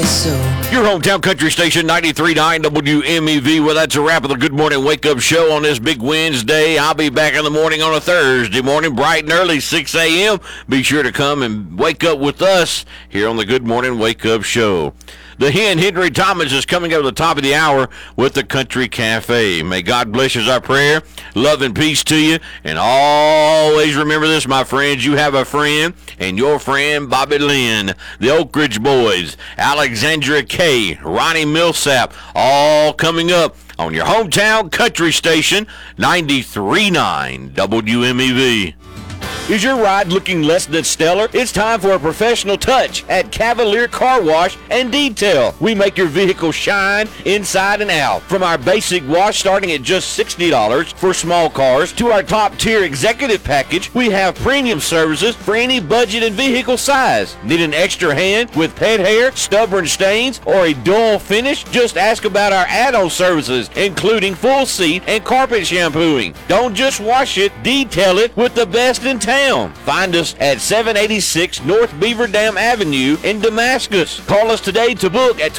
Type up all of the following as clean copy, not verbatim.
so. Your hometown country station, 93.9 WMEV. Well, that's a wrap of the Good Morning Wake Up Show on this big Wednesday. I'll be back in the morning on a Thursday morning, bright and early, 6 a.m. Be sure to come and wake up with us here on the Good Morning Wake Up Show. The Hen, Henry Thomas, is coming up at the top of the hour with the Country Cafe. May God bless is our prayer. Love and peace to you. And always remember this, my friends. You have a friend, and your friend, Bobby Lynn, the Oak Ridge Boys, Alexandria K, Ronnie Millsap, all coming up on your hometown country station, 93.9 WMEV. Is your ride looking less than stellar? It's time for a professional touch at Cavalier Car Wash and Detail. We make your vehicle shine inside and out. From our basic wash starting at just $60 for small cars to our top tier executive package, we have premium services for any budget and vehicle size. Need an extra hand with pet hair, stubborn stains, or a dull finish? Just ask about our add-on services, including full seat and carpet shampooing. Don't just wash it, detail it with the best in town. Find us at 786 North Beaver Dam Avenue in Damascus. Call us today to book at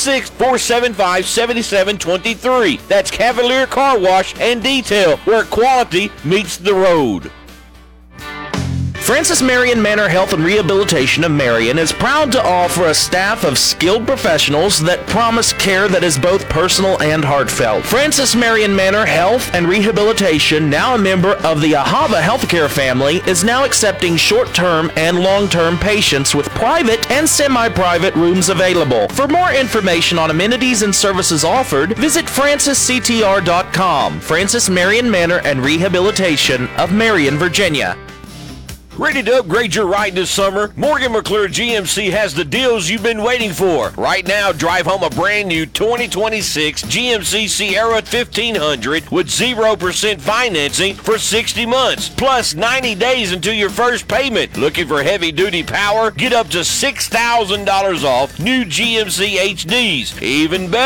276-475-7723. That's Cavalier Car Wash and Detail, where quality meets the road. Francis Marion Manor Health and Rehabilitation of Marion is proud to offer a staff of skilled professionals that promise care that is both personal and heartfelt. Francis Marion Manor Health and Rehabilitation, now a member of the Ahava Healthcare family, is now accepting short-term and long-term patients with private and semi-private rooms available. For more information on amenities and services offered, visit francisctr.com. Francis Marion Manor and Rehabilitation of Marion, Virginia. Ready to upgrade your ride this summer? Morgan McClure GMC has the deals you've been waiting for. Right now, drive home a brand new 2026 GMC Sierra 1500 with 0% financing for 60 months, plus 90 days until your first payment. Looking for heavy-duty power? Get up to $6,000 off new GMC HDs. Even better,